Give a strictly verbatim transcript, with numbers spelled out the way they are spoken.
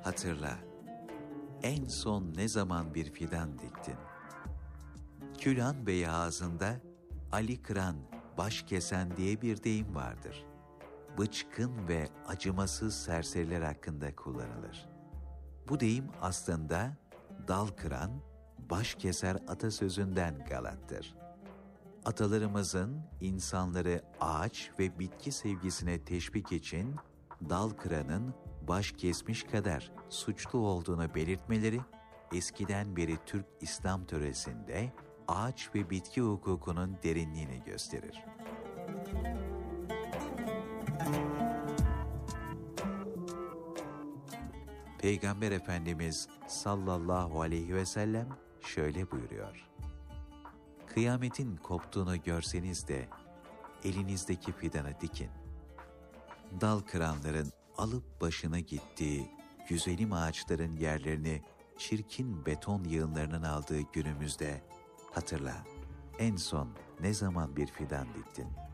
hatırla, en son ne zaman bir fidan diktin? Külhan Bey ağzında Ali kıran, baş kesen diye bir deyim vardır. Bıçkın ve acımasız serseriler hakkında kullanılır. Bu deyim aslında dal kıran, baş keser atasözünden galattır. Atalarımızın insanları ağaç ve bitki sevgisine teşvik için dal kıranın baş kesmiş kadar suçlu olduğunu belirtmeleri, eskiden beri Türk İslam töresinde ağaç ve bitki hukukunun derinliğini gösterir. Peygamber Efendimiz sallallahu aleyhi ve sellem şöyle buyuruyor: kıyametin koptuğunu görseniz de elinizdeki fidanı dikin. Dal kıranların alıp başını gittiği, güzelim ağaçların yerlerini çirkin beton yığınlarının aldığı günümüzde hatırla, en son ne zaman bir fidan diktin?